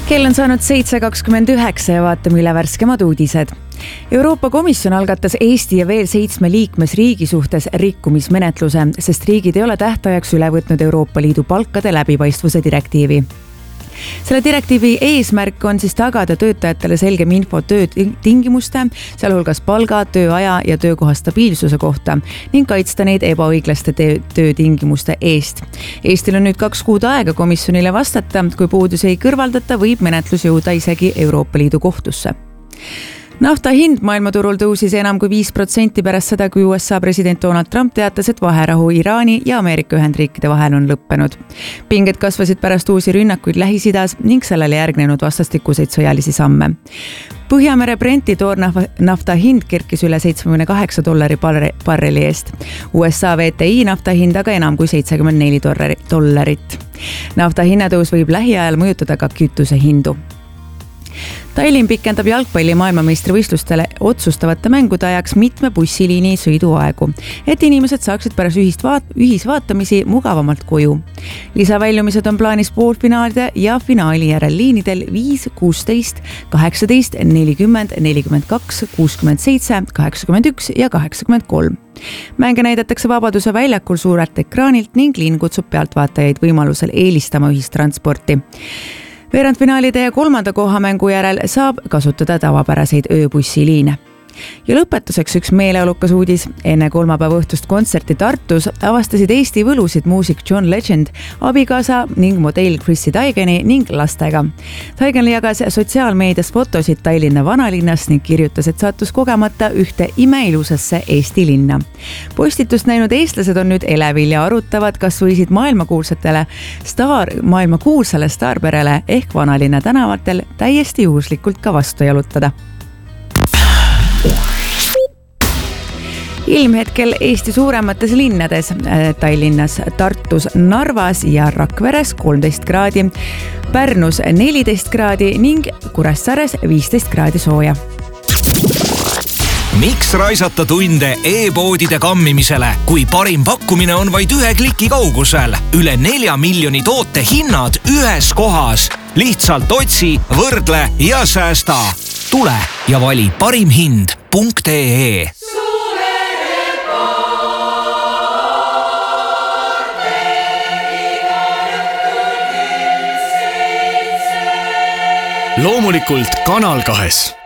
Kell on saanud 7.29 ja vaatame üle värskemad uudised. Euroopa Komisjon algatas Eesti ja veel 7 liikmesriigi suhtes rikkumismenetluse, sest riigid ei ole tähtajaks üle võtnud Euroopa Liidu palkade läbipaistvuse direktiivi. Selle direktiivi eesmärk on siis tagada töötajatele selgem info töötingimuste, sealhulgas palga, tööaja ja töökoha stabiilsuse kohta ning kaitsta neid ebaõiglaste töötingimuste eest. Eestil on nüüd 2 kuud aega komisjonile vastata, kui puudusi ei kõrvaldata, võib menetlus jõuda isegi Euroopa Liidu kohtusse. Nafta hind maailmaturul tõusis enam kui 5% pärast seda, kui USA president Donald Trump teatas, et vaherahu Iraani ja Ameerika Ühendriikide vahel on lõppenud. Pinged kasvasid pärast uusi rünnakuid Lähis-Idas ning sellele järgnenud vastastikuseid sõjalisi samme. Põhjamere Brenti toornafta hind kerkis üle $78 barreli eest. USA VTI nafta hind aga enam kui $74. Nafta hinnatõus võib lähiajal mõjutada ka kütuse hindu. Tallinn pikendab jalgpalli maailmameistrivõistlustele otsustavate mängude ajaks mitme bussiliini sõiduaegu, et inimesed saaksid pärast ühisvaatamisi mugavamalt koju. Lisaväljumised on plaanis poolfinaalide ja finaali järel liinidel 5, 16, 18, 40, 42, 67, 81 ja 83. Mänge näidatakse Vabaduse väljakul suurelt ekraanilt ning linn kutsub pealtvaatajaid võimalusel eelistama ühistransporti. Veerandfinaalide ja 3. kohamängu järel saab kasutada tavapäraseid ööbussiliine. Ja lõpetuseks üks meeleolukas uudis. Enne kolmapäeva õhtust kontserti Tartus avastasid Eesti võlusid muusik John Legend, abikaasa ning modell Chrissy Taigeni ning lastega. Taigen jagas sotsiaalmeedias fotosid Tallinna vanalinnast ning kirjutas, et sattus kogemata ühte imeilusasse Eesti linna. Postitust näinud eestlased on nüüd elevil ja arutavad, kas võisid maailmakuulsale staarperele ehk vanalinna tänavatel täiesti juhuslikult ka vastu jalutada. Ilmhetkel Eesti suuremates linnades, Tallinnas, Tartus, Narvas ja Rakveres 13 kraadi, Pärnus 14 kraadi ning Kuressaares 15 kraadi sooja. Miks raisata tunde e-poodide kammimisele, kui parim pakkumine on vaid 1 kliki kaugusel? Üle 4 miljoni toote hinnad ühes kohas. Lihtsalt otsi, võrdle ja säästa. Tule ja vali parimhind.ee. Loomulikult Kanal 2.